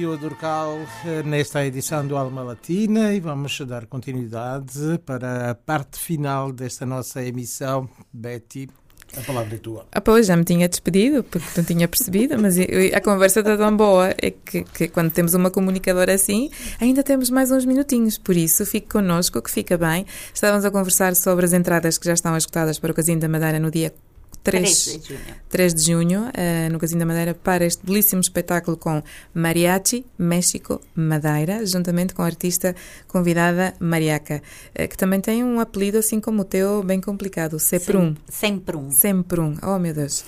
Rogério Durcal nesta edição do Alma Latina e vamos dar continuidade para a parte final desta nossa emissão. Betty, a palavra é tua. Pois, já me tinha despedido, porque não tinha percebido, mas a conversa está tão boa, é que quando temos uma comunicadora assim, ainda temos mais uns minutinhos, por isso fique connosco, que fica bem. Estávamos a conversar sobre as entradas que já estão esgotadas para o Casino da Madeira no dia 3 de junho, no Casino da Madeira, para este belíssimo espetáculo com Mariachi, México, Madeira, juntamente com a artista convidada Mariaca, que também tem um apelido assim como o teu, bem complicado, Seprum. Semprum, oh meu Deus.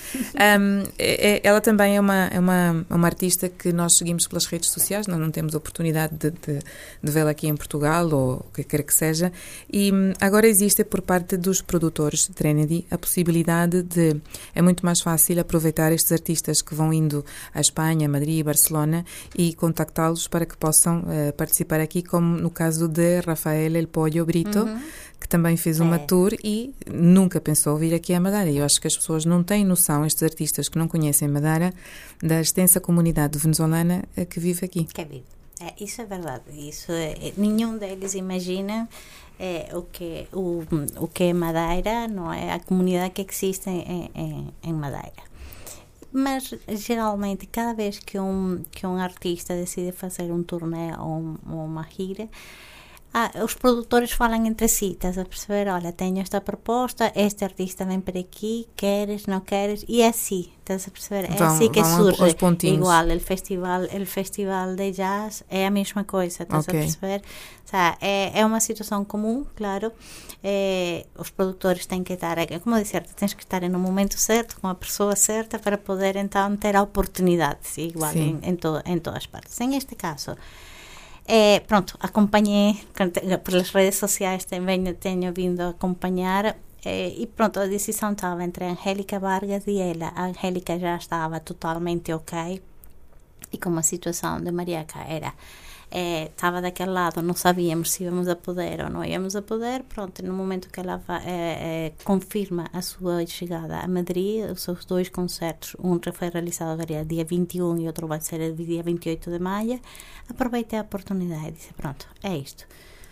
Ela também é uma artista que nós seguimos pelas redes sociais, nós não temos oportunidade de vê-la aqui em Portugal, ou o que quer que seja, e agora existe por parte dos produtores de Trinity a possibilidade é muito mais fácil aproveitar estes artistas que vão indo à Espanha, Madrid e Barcelona e contactá-los para que possam participar aqui, como no caso de Rafael El Pollo Brito, que também fez uma tour e nunca pensou vir aqui a Madeira. Eu acho que as pessoas não têm noção, estes artistas que não conhecem Madeira, da extensa comunidade venezuelana que vive aqui. Que vive. Isso é verdade. Nenhum deles imagina o que é Madeira, não é? A comunidade que existe em Madeira. Mas, geralmente, cada vez que um artista decide fazer um turnê ou uma gira, os produtores falam entre si, estás a perceber? Olha, tenho esta proposta, este artista vem por aqui, queres, não queres, e é assim, estás a perceber? É assim que surge. Igual, o festival de jazz é a mesma coisa, estás a perceber? O sea, é uma situação comum, claro. Os produtores têm que estar, como eu disse, tens que estar no momento certo, com a pessoa certa, para poder então ter a oportunidade, igual em todas as partes. Em este caso, pronto, acompanhei pelas redes sociais, tenho vindo a acompanhar, e pronto, a decisão estava entre a Angélica Vargas e ela. A Angélica já estava totalmente ok, e como a situação de Mariaca estava daquele lado, não sabíamos se íamos a poder ou não íamos a poder. Pronto, no momento que ela confirma a sua chegada a Madrid, os seus 2 concertos, um foi realizado agora dia 21 e outro vai ser dia 28 de maio, aproveitei a oportunidade e disse, pronto, é isto.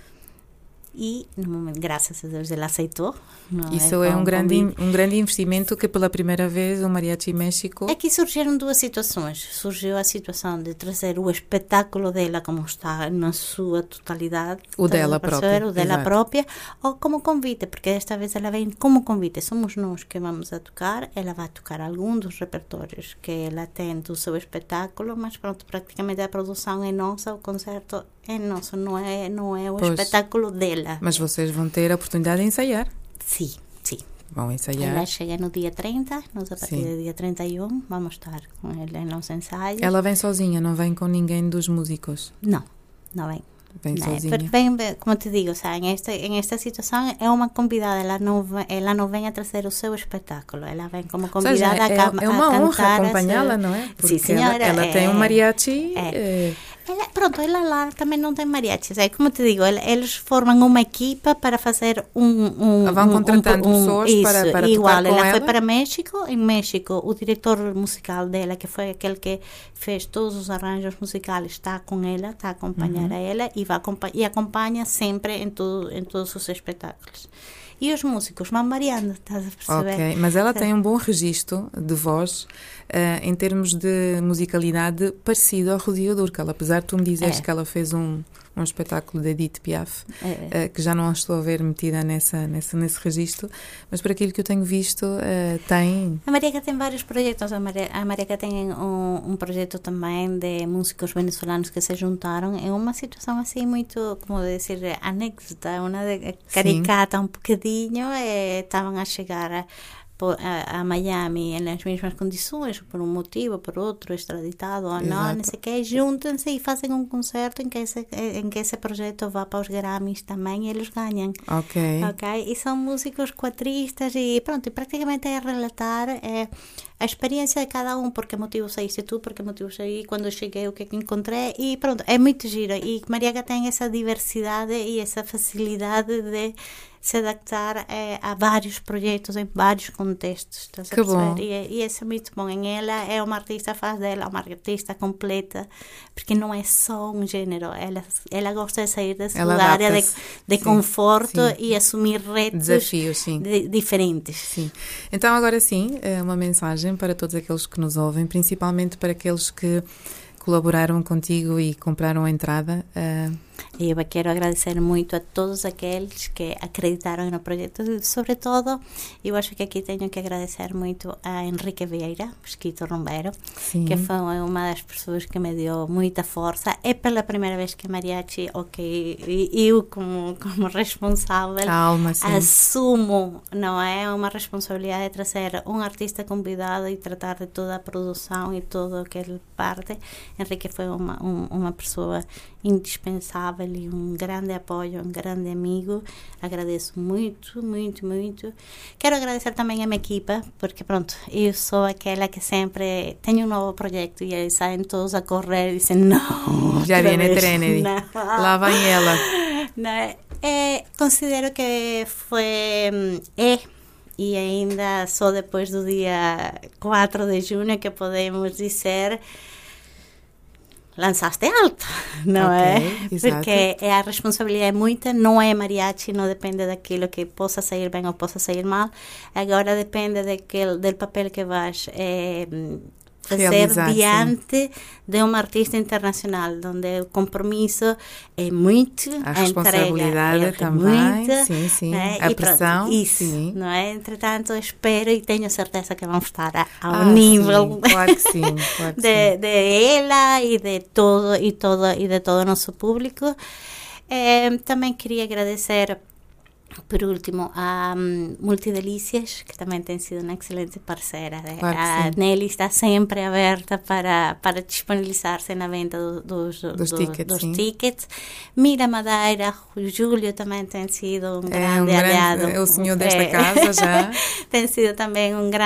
E, no momento, graças a Deus, ele aceitou. Isso é um grande investimento que, pela primeira vez, o Mariachi México... Aqui surgiram 2 situações. Surgiu a situação de trazer o espetáculo dela como está na sua totalidade. O dela própria. Ou como convite, porque desta vez ela vem como convite. Somos nós que vamos a tocar. Ela vai tocar algum dos repertórios que ela tem do seu espetáculo, mas pronto, praticamente a produção é nossa, o concerto é nosso, não é o espetáculo dela. Mas vocês vão ter a oportunidade de ensaiar? Sim. Vão ensaiar. Ela chega no dia 30, nós a partir do dia 31 vamos estar com ela em nosso ensaio. Ela vem sozinha, não vem com ninguém dos músicos? Não vem. Vem sozinha. Vem, como te digo, o sea, em esta situação é uma convidada, ela não vem a trazer o seu espetáculo, ela vem como convidada a cantar. É uma honra acompanhá-la, não é? Porque sim, senhora, ela tem um mariachi. Ela lá também não tem mariachis. Como te digo, eles formam uma equipa para fazer vão contratando pessoas para igual, tocar com ela foi para México. Em México, o diretor musical dela, que foi aquele que fez todos os arranjos musicais, está com ela, está a acompanhar a ela e acompanha sempre em todos os espetáculos. E os músicos vão variando, estás a perceber? Ok, mas ela tem um bom registro de voz em termos de musicalidade parecido ao Rogério Durcal, apesar de tu me dizeres que ela fez um espetáculo de Edith Piaf, que já não a estou a ver metida nesse registro, mas por aquilo que eu tenho visto, tem... A Mariaca tem vários projetos. A Mariaca tem um projeto também de músicos venezuelanos que se juntaram em uma situação assim muito, como dizer, anexta, uma caricata um bocadinho, estavam a chegar a Miami nas mesmas condições, por um motivo, por outro, extraditado ou não sei o que, juntam-se e fazem um concerto em que esse projeto vá para os Grammys também e eles ganham. Ok. E são músicos quatristas e pronto, e praticamente é relatar a experiência de cada um, por que motivo saíste tu, por que motivo saí, quando eu cheguei, o que é que encontrei, e pronto, é muito giro. E Mariaga tem essa diversidade e essa facilidade de se adaptar a vários projetos em vários contextos. Estás a perceber? E isso é muito bom. Em ela é uma artista, faz dela uma artista completa, porque não é só um gênero. Ela gosta de sair desse lugar de conforto e assumir retos, desafios diferentes. Sim. Então, agora sim, uma mensagem para todos aqueles que nos ouvem, principalmente para aqueles que colaboraram contigo e compraram a entrada. Eu quero agradecer muito a todos aqueles que acreditaram no projeto. Sobretudo, eu acho que aqui tenho que agradecer muito a Henrique Vieira, Mosquito Romero, que foi uma das pessoas que me deu muita força. É pela primeira vez que Mariachi, eu como responsável, assumo, não é, uma responsabilidade de trazer um artista convidado e tratar de toda a produção e todo aquele parte. Henrique foi uma pessoa indispensável e um grande apoio, um grande amigo. Agradeço muito, muito, muito. Quero agradecer também a minha equipa, porque pronto, eu sou aquela que sempre tenho um novo projeto e eles saem todos a correr e dizem, não, já viene Trinity, lá vai ela. Não, considero que foi, e ainda só depois do dia 4 de junho que podemos dizer, lançaste alto, não é? Exato. Porque a responsabilidade é muita, não é Mariachi, não depende daquilo que possa sair bem ou possa sair mal, agora depende do papel que vais fazer diante de um artista internacional, onde o compromisso é muito, a responsabilidade entrega também, muita, sim, né? A pressão, pronto, isso, não é? Entretanto, espero e tenho certeza que vamos estar ao nível, sim, claro que sim, claro que de ela e de todo o nosso público. Também queria agradecer, por último, a Multidelícias, que também tem sido uma excelente parceira. Claro a Nelly está sempre aberta para disponibilizar-se na venda dos tickets. Mira Madeira, o Júlio também tem sido um grande aliado. É o senhor desta casa já. Tem sido também um grande